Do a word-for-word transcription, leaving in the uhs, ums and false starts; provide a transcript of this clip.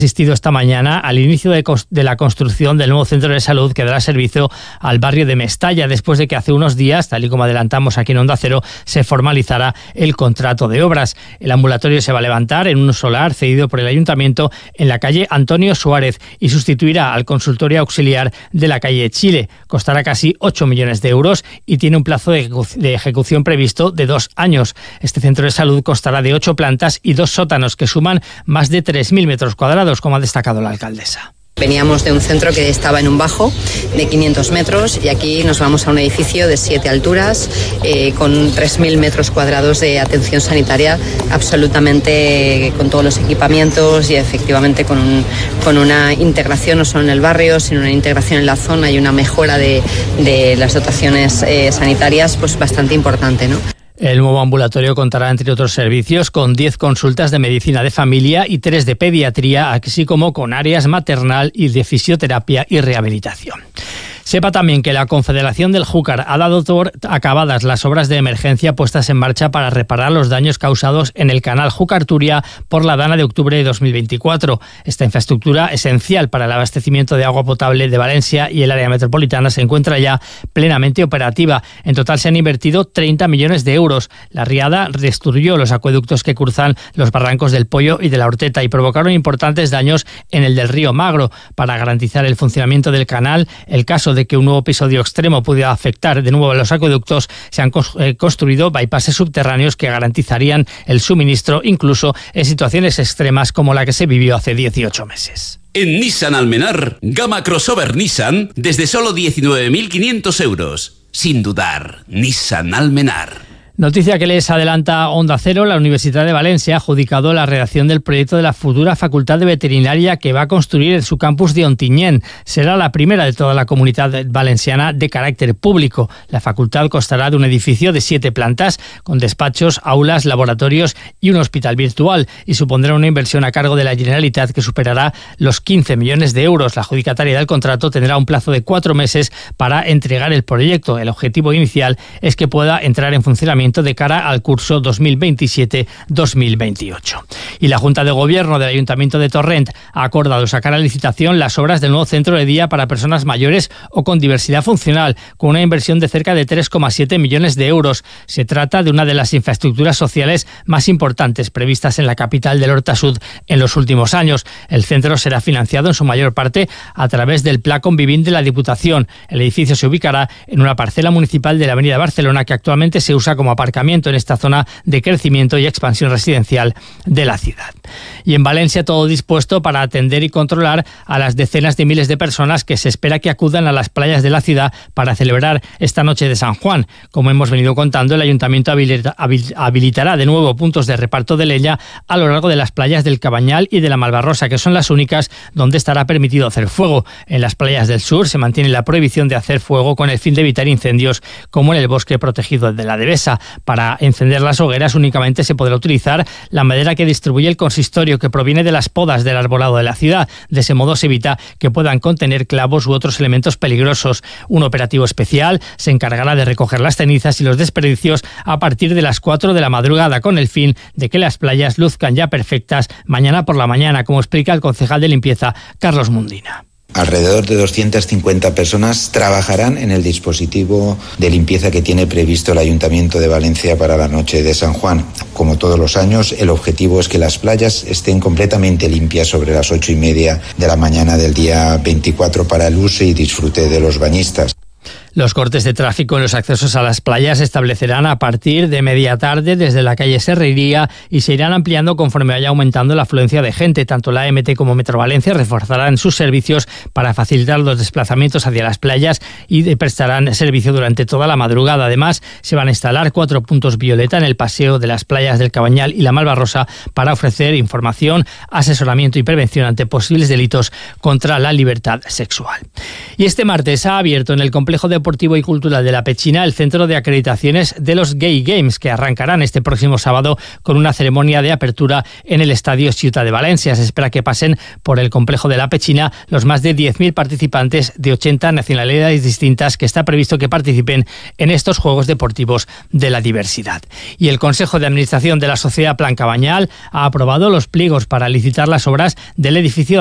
asistido esta mañana al inicio de, de la construcción del nuevo centro de salud que dará servicio al barrio de Mestalla, después de que hace unos días, tal y como adelantamos aquí en Onda Cero, se formalizará el contrato de obras. El ambulatorio se va a levantar en un solar cedido por el ayuntamiento en la calle Antonio Suárez y sustituirá al consultorio auxiliar de la calle Chile. Costará casi ocho millones de euros y tiene un plazo de, ejecu- de ejecución previsto de dos años. Este centro de salud constará de ocho plantas y dos sótanos que suman más de tres mil metros cuadrados, como ha destacado la alcaldesa. Veníamos de un centro que estaba en un bajo de quinientos metros y aquí nos vamos a un edificio de siete alturas eh, con tres mil metros cuadrados de atención sanitaria, absolutamente con todos los equipamientos y efectivamente con, un, con una integración no solo en el barrio, sino una integración en la zona y una mejora de, de las dotaciones eh, sanitarias pues bastante importante, ¿no? El nuevo ambulatorio contará, entre otros servicios, con diez consultas de medicina de familia y tres de pediatría, así como con áreas maternal y de fisioterapia y rehabilitación. Sepa también que la Confederación del Júcar ha dado por acabadas las obras de emergencia puestas en marcha para reparar los daños causados en el canal Júcar-Turia por la dana de octubre de dos mil veinticuatro. Esta infraestructura, esencial para el abastecimiento de agua potable de Valencia y el área metropolitana, se encuentra ya plenamente operativa. En total se han invertido treinta millones de euros. La riada destruyó los acueductos que cruzan los barrancos del Pollo y de la Horteta y provocaron importantes daños en el del río Magro. Para garantizar el funcionamiento del canal, el caso de que un nuevo episodio extremo pudiera afectar de nuevo a los acueductos, se han construido bypasses subterráneos que garantizarían el suministro incluso en situaciones extremas como la que se vivió hace dieciocho meses. En Nissan Almenar, gama crossover Nissan desde solo diecinueve mil quinientos euros. Sin dudar, Nissan Almenar. Noticia que les adelanta Onda Cero. La Universidad de Valencia ha adjudicado la redacción del proyecto de la futura Facultad de Veterinaria que va a construir en su campus de Ontinyent. Será la primera de toda la comunidad valenciana de carácter público. La facultad constará de un edificio de siete plantas con despachos, aulas, laboratorios y un hospital virtual y supondrá una inversión a cargo de la Generalitat que superará los quince millones de euros. La adjudicataria del contrato tendrá un plazo de cuatro meses para entregar el proyecto. El objetivo inicial es que pueda entrar en funcionamiento de cara al curso dos mil veintisiete dos mil veintiocho. Y la Junta de Gobierno del Ayuntamiento de Torrent ha acordado sacar a licitación las obras del nuevo centro de día para personas mayores o con diversidad funcional, con una inversión de cerca de tres coma siete millones de euros. Se trata de una de las infraestructuras sociales más importantes previstas en la capital del Horta-Sud en los últimos años. El centro será financiado en su mayor parte a través del Pla Convivint de la Diputación. El edificio se ubicará en una parcela municipal de la Avenida Barcelona que actualmente se usa como aparcamiento en esta zona de crecimiento y expansión residencial de la ciudad. Y en Valencia todo dispuesto para atender y controlar a las decenas de miles de personas que se espera que acudan a las playas de la ciudad para celebrar esta noche de San Juan. Como hemos venido contando, el Ayuntamiento habilita, habilitará de nuevo puntos de reparto de leña a lo largo de las playas del Cabanyal y de la Malvarrosa, que son las únicas donde estará permitido hacer fuego. En las playas del sur se mantiene la prohibición de hacer fuego con el fin de evitar incendios como en el bosque protegido de la Devesa. Para encender las hogueras únicamente se podrá utilizar la madera que distribuye el consistorio, que proviene de las podas del arbolado de la ciudad. De ese modo se evita que puedan contener clavos u otros elementos peligrosos. Un operativo especial se encargará de recoger las cenizas y los desperdicios a partir de las cuatro de la madrugada, con el fin de que las playas luzcan ya perfectas mañana por la mañana, como explica el concejal de limpieza, Carlos Mundina. Alrededor de doscientas cincuenta personas trabajarán en el dispositivo de limpieza que tiene previsto el Ayuntamiento de Valencia para la noche de San Juan. Como todos los años, el objetivo es que las playas estén completamente limpias sobre las ocho y media de la mañana del día veinticuatro para el uso y disfrute de los bañistas. Los cortes de tráfico en los accesos a las playas se establecerán a partir de media tarde desde la calle Serrería y se irán ampliando conforme vaya aumentando la afluencia de gente. Tanto la A M T como Metro Valencia reforzarán sus servicios para facilitar los desplazamientos hacia las playas y prestarán servicio durante toda la madrugada. Además, se van a instalar cuatro puntos violeta en el paseo de las playas del Cabanyal y la Malvarrosa para ofrecer información, asesoramiento y prevención ante posibles delitos contra la libertad sexual. Y este martes ha abierto en el complejo de deportivo y cultural de la Pechina el centro de acreditaciones de los Gay Games, que arrancarán este próximo sábado con una ceremonia de apertura en el Estadio Ciutat de Valencia. Se espera que pasen por el complejo de la Pechina los más de diez mil participantes de ochenta nacionalidades distintas que está previsto que participen en estos Juegos Deportivos de la Diversidad. Y el Consejo de Administración de la Sociedad Plan Cabanyal ha aprobado los pliegos para licitar las obras del edificio